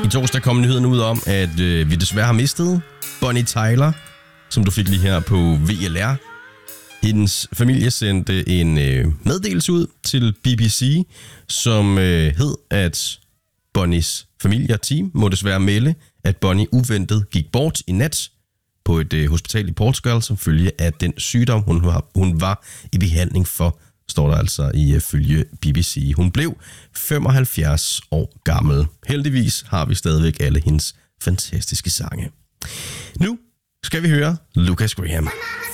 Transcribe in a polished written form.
I torsdag kom nyheden ud om, at vi desværre har mistet Bonnie Tyler, som du fik lige her på VLR. Hendes familie sendte en meddelelse ud til BBC, som hed, at Bonnies familie og team må desværre melde, at Bonnie uventet gik bort i nat på et hospital i Portugal, som følge af den sygdom, hun var i behandling for, står der altså ifølge BBC. Hun blev 75 år gammel. Heldigvis har vi stadigvæk alle hendes fantastiske sange. Nu skal vi høre Lucas Graham.